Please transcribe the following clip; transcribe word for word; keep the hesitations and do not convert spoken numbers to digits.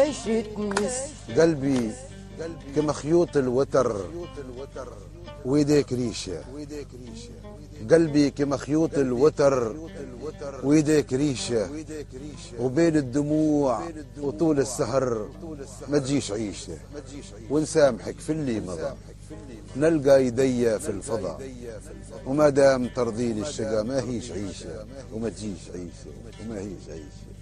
ليش تمس قلبي كما خيوط الوتر ويديك ريشة، قلبي كما خيوط الوتر ويديك ريشة، وبين الدموع وطول السهر ما تجيش عيشة، ونسامحك في اللي مضى نلقى يدي في الفضاء، وما دام ترضيني الشقا ما هيش عيشة وما تجيش عيشة وما هيش عيشة.